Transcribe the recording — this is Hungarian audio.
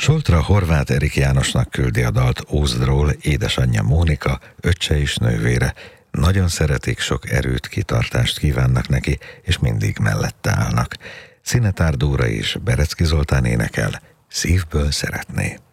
Soltra Horváth Erik Jánosnak küldi a dalt Ózdról édesanyja Mónika, öccse és nővére. Nagyon szeretik, sok erőt, kitartást kívánnak neki, és mindig mellette állnak. Szinetár Dóra és Berecki Zoltán énekel, Szívből szeretné.